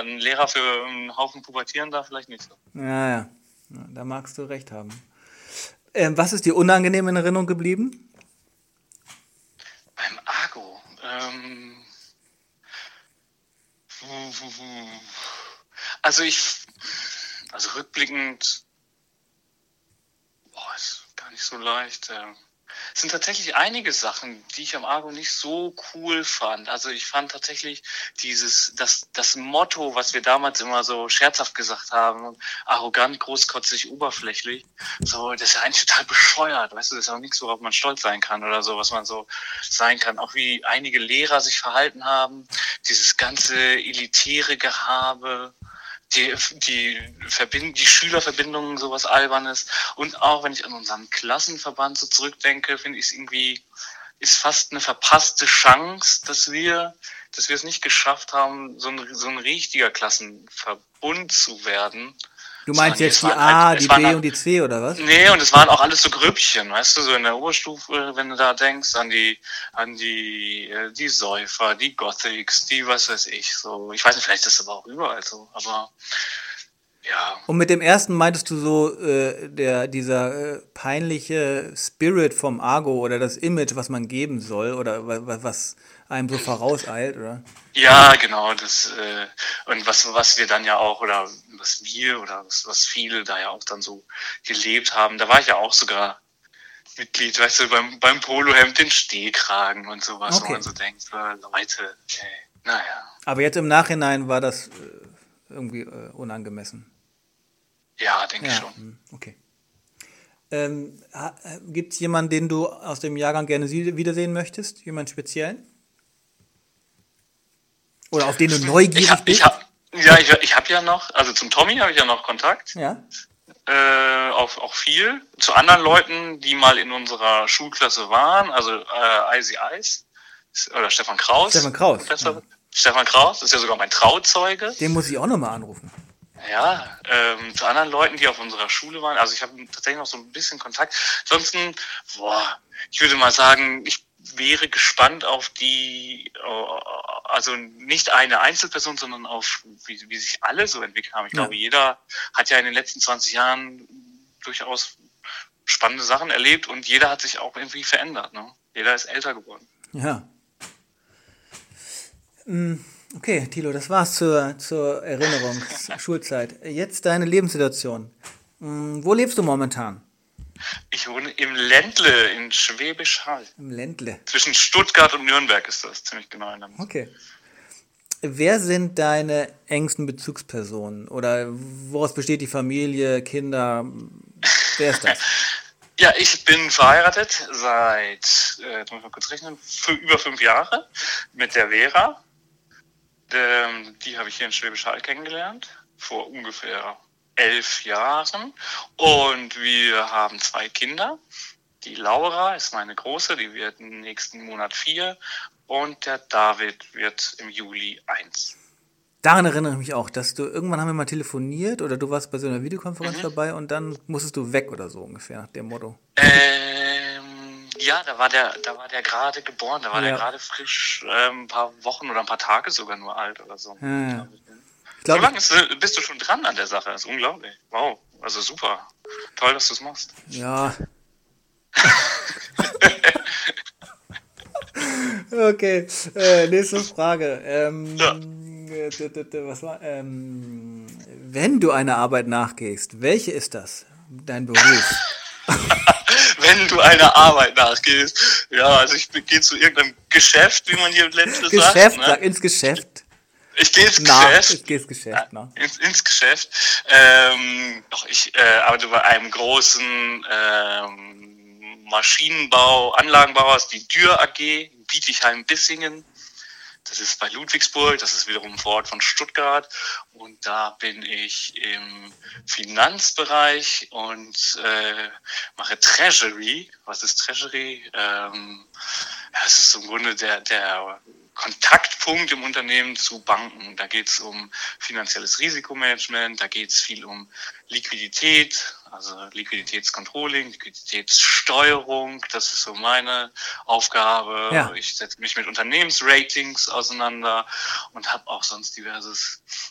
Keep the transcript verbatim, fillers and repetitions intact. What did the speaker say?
ein Lehrer für einen Haufen Pubertierender vielleicht nicht so. Ja, ja. Ja, da magst du recht haben. Ähm, was ist dir unangenehm in Erinnerung geblieben? Beim Argo. Ähm, also ich, also rückblickend, boah, ist gar nicht so leicht. Äh. Es sind tatsächlich einige Sachen, die ich am Argo nicht so cool fand. Also ich fand tatsächlich dieses, das, das Motto, was wir damals immer so scherzhaft gesagt haben, arrogant, großkotzig, oberflächlich, so, das ist ja eigentlich total bescheuert, weißt du, das ist auch nichts, worauf man stolz sein kann oder so, was man so sein kann. Auch wie einige Lehrer sich verhalten haben, dieses ganze elitäre Gehabe, die, die, Verbind die Schülerverbindungen, sowas Albernes. Und auch, wenn ich an unseren Klassenverband so zurückdenke, finde ich es irgendwie, ist fast eine verpasste Chance, dass wir, dass wir es nicht geschafft haben, so ein, so ein richtiger Klassenverbund zu werden. Du meinst Sondern jetzt es die waren A, halt, die es waren B halt, und die C oder was? nee, und es waren auch alles so Grüppchen, weißt du, so in der Oberstufe, wenn du da denkst, an die, an die, äh, die Säufer, die Gothics, die was weiß ich, so. Ich weiß nicht, vielleicht ist das aber auch überall so, aber, ja. Und mit dem ersten meintest du so, äh, der, dieser äh, peinliche Spirit vom Argo oder das Image, was man geben soll oder wa- wa- was einem so vorauseilt, oder? Ja, genau, das, äh, und was, was wir dann ja auch, oder was wir, oder was, was viele da ja auch dann so gelebt haben, da war ich ja auch sogar Mitglied, weißt du, beim, beim Polohemd den Stehkragen und sowas, wo Okay. man so denkt, äh, Leute, ey, naja. Aber jetzt im Nachhinein war das äh, irgendwie äh, unangemessen. Ja, denke ich Ja, schon. hm, okay. Ähm, Gibt es jemanden, den du aus dem Jahrgang gerne sie- wiedersehen möchtest? Jemanden speziellen? Oder auf den du Ich neugierig hab, ich bist? hab, ja, ich, ich habe ja noch, also zum Tommy habe ich ja noch Kontakt, Ja. äh, auch, auch viel. Zu anderen Leuten, die mal in unserer Schulklasse waren, also äh, Icy Ice oder Stefan Kraus. Stefan Kraus. Professor. Ja. Stefan Kraus ist ja sogar mein Trauzeuge. Den muss ich auch nochmal anrufen. Ja, ähm, zu anderen Leuten, die auf unserer Schule waren. Also ich habe tatsächlich noch so ein bisschen Kontakt. Ansonsten, boah, ich würde mal sagen, ich wäre gespannt auf die, also nicht eine Einzelperson, sondern auf, wie, wie sich alle so entwickelt haben. Ich Ja. glaube, jeder hat ja in den letzten zwanzig Jahren durchaus spannende Sachen erlebt und jeder hat sich auch irgendwie verändert. Ne? Jeder ist älter geworden. Ja. Okay, Thilo, das war's zur, zur Erinnerung, zur Schulzeit. Jetzt deine Lebenssituation. Wo lebst du momentan? Ich wohne im Ländle in Schwäbisch Hall. Im Ländle. Zwischen Stuttgart und Nürnberg ist das, ziemlich genau in der Mitte. Okay. Wer sind deine engsten Bezugspersonen? Oder woraus besteht die Familie, Kinder? Wer ist das? Ja, ich bin verheiratet seit, äh, jetzt muss ich mal kurz rechnen, für über fünf Jahre mit der Vera. Ähm, die habe ich hier in Schwäbisch Hall kennengelernt, vor ungefähr elf Jahren. Und wir haben zwei Kinder. Die Laura ist meine Große, die wird im nächsten Monat vier. Und der David wird im Juli eins. Daran erinnere ich mich auch, dass du irgendwann haben wir mal telefoniert oder du warst bei so einer Videokonferenz Mhm. dabei und dann musstest du weg oder so ungefähr, nach dem Motto. Ähm, ja, da war der, da war der gerade geboren, da war Ja. der gerade frisch, ähm, ein paar Wochen oder ein paar Tage sogar nur alt oder so. Ja, ja. Ich Ich So glaube, lange ist, bist du schon dran an der Sache, das ist unglaublich. Wow, also super. Toll, dass du es machst. ja. Okay, äh, nächste Frage. Ähm, Ja. äh, d- d- d- was war? Ähm, wenn du einer Arbeit nachgehst, welche ist das? Dein Beruf? Wenn du einer Arbeit nachgehst, ja, also ich gehe zu irgendeinem Geschäft, wie man hier im Ländle sagt. Geschäft, Ne? sag ins Geschäft. Ich gehe ins Na, Geschäft. ich gehe ins Geschäft, na. Ins, ins Geschäft. Ähm, doch, ich äh, arbeite bei einem großen ähm, Maschinenbau, Anlagenbauer, das ist die Dürr A G in Bietigheim-Bissingen. Das ist bei Ludwigsburg, das ist wiederum vor Ort von Stuttgart. Und da bin ich im Finanzbereich und äh, mache Treasury. Was ist Treasury? Ähm, ja, es ist im Grunde der, der Kontaktpunkt im Unternehmen zu Banken. Da geht es um finanzielles Risikomanagement, da geht es viel um Liquidität, also Liquiditätscontrolling, Liquiditätssteuerung, das ist so meine Aufgabe. Ja. Ich setze mich mit Unternehmensratings auseinander und habe auch sonst diverses